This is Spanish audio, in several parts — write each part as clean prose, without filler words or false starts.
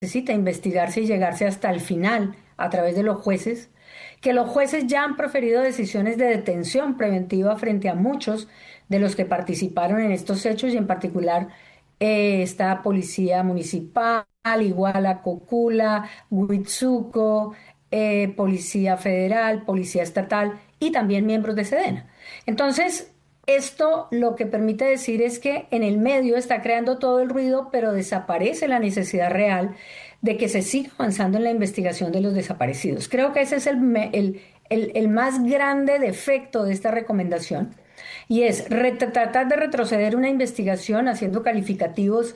necesita investigarse y llegarse hasta el final a través de los jueces, que los jueces ya han proferido decisiones de detención preventiva frente a muchos de los que participaron en estos hechos y en particular esta policía municipal, Iguala, Cocula, Huitzuco, Policía Federal, Policía Estatal y también miembros de Sedena. Entonces, esto lo que permite decir es que en el medio está creando todo el ruido, pero desaparece la necesidad real de que se siga avanzando en la investigación de los desaparecidos. Creo que ese es el más grande defecto de esta recomendación y es tratar de retroceder una investigación haciendo calificativos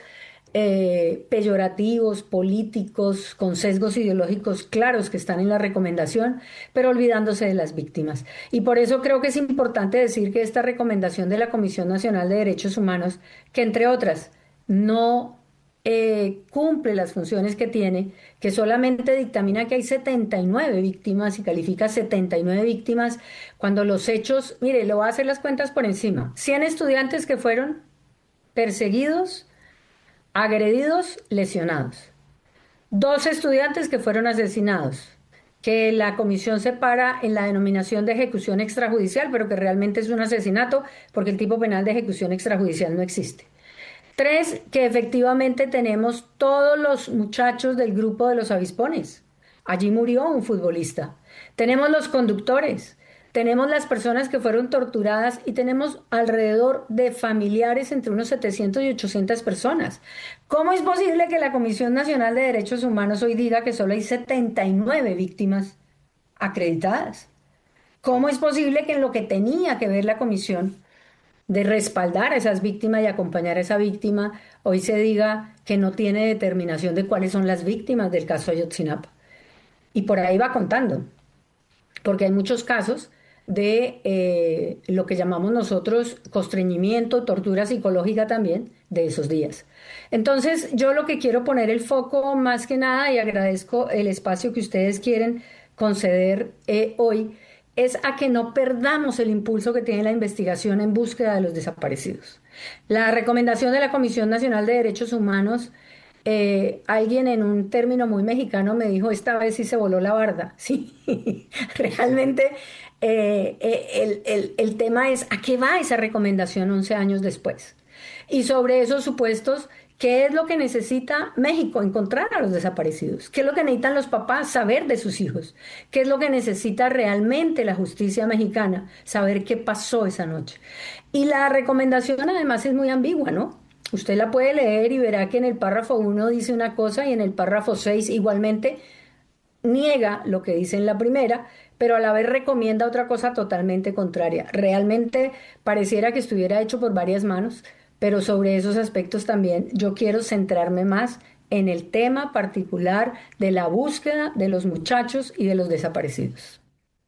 peyorativos, políticos, con sesgos ideológicos claros que están en la recomendación, pero olvidándose de las víctimas. Y por eso creo que es importante decir que esta recomendación de la Comisión Nacional de Derechos Humanos, que entre otras no cumple las funciones que tiene, que solamente dictamina que hay 79 víctimas y califica 79 víctimas, cuando los hechos, mire, le voy a hacer las cuentas por encima, 100 estudiantes que fueron perseguidos, agredidos, lesionados. Dos estudiantes que fueron asesinados, que la comisión separa en la denominación de ejecución extrajudicial, pero que realmente es un asesinato porque el tipo penal de ejecución extrajudicial no existe. Tres, que efectivamente tenemos todos los muchachos del grupo de los avispones. Allí murió un futbolista. Tenemos los conductores, tenemos las personas que fueron torturadas y tenemos alrededor de familiares entre unos 700 y 800 personas. ¿Cómo es posible que la Comisión Nacional de Derechos Humanos hoy diga que solo hay 79 víctimas acreditadas? ¿Cómo es posible que en lo que tenía que ver la comisión de respaldar a esas víctimas y acompañar a esa víctima, hoy se diga que no tiene determinación de cuáles son las víctimas del caso Ayotzinapa? Y por ahí va contando, porque hay muchos casos de lo que llamamos nosotros constreñimiento, tortura psicológica también de esos días. Entonces, yo lo que quiero poner el foco más que nada, y agradezco el espacio que ustedes quieren conceder hoy, es a que no perdamos el impulso que tiene la investigación en búsqueda de los desaparecidos. La recomendación de la Comisión Nacional de Derechos Humanos, alguien en un término muy mexicano me dijo, esta vez sí se voló la barda. Sí, realmente el tema es, ¿a qué va esa recomendación 11 años después? Y sobre esos supuestos, ¿qué es lo que necesita México? Encontrar a los desaparecidos. ¿Qué es lo que necesitan los papás? Saber de sus hijos. ¿Qué es lo que necesita realmente la justicia mexicana? Saber qué pasó esa noche. Y la recomendación además es muy ambigua, ¿no? Usted la puede leer y verá que en el párrafo 1 dice una cosa y en el párrafo 6 igualmente niega lo que dice en la primera, pero a la vez recomienda otra cosa totalmente contraria. Realmente pareciera que estuviera hecho por varias manos, pero sobre esos aspectos también yo quiero centrarme más en el tema particular de la búsqueda de los muchachos y de los desaparecidos.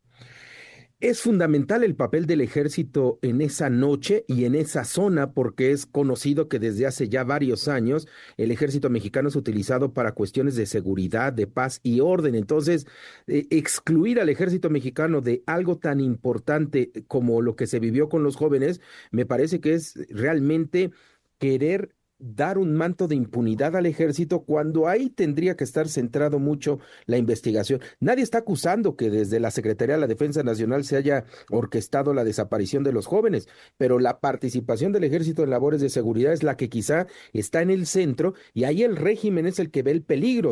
Es fundamental el papel del ejército en esa noche y en esa zona porque es conocido que desde hace ya varios años el ejército mexicano es utilizado para cuestiones de seguridad, de paz y orden. Entonces, excluir al ejército mexicano de algo tan importante como lo que se vivió con los jóvenes, me parece que es realmente querer dar un manto de impunidad al ejército cuando ahí tendría que estar centrado mucho la investigación. Nadie está acusando que desde la Secretaría de la Defensa Nacional se haya orquestado la desaparición de los jóvenes, pero la participación del ejército en labores de seguridad es la que quizá está en el centro y ahí el régimen es el que ve el peligro.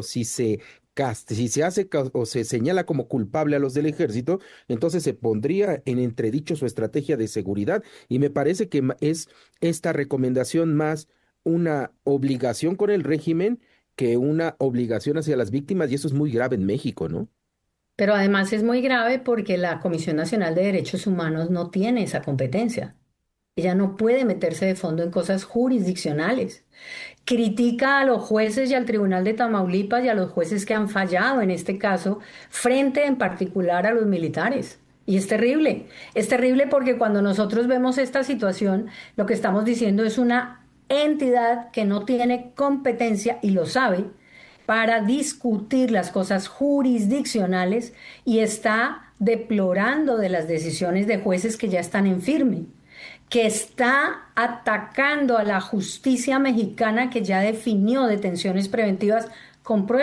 Si se hace o se señala como culpable a los del ejército, entonces se pondría en entredicho su estrategia de seguridad y me parece que es esta recomendación más una obligación con el régimen que una obligación hacia las víctimas, y eso es muy grave en México, ¿no? Pero además es muy grave porque la Comisión Nacional de Derechos Humanos no tiene esa competencia. Ella no puede meterse de fondo en cosas jurisdiccionales. Critica a los jueces y al Tribunal de Tamaulipas y a los jueces que han fallado en este caso, frente en particular a los militares. Y es terrible porque cuando nosotros vemos esta situación, lo que estamos diciendo es una entidad que no tiene competencia y lo sabe para discutir las cosas jurisdiccionales y está deplorando de las decisiones de jueces que ya están en firme, que está atacando a la justicia mexicana que ya definió detenciones preventivas con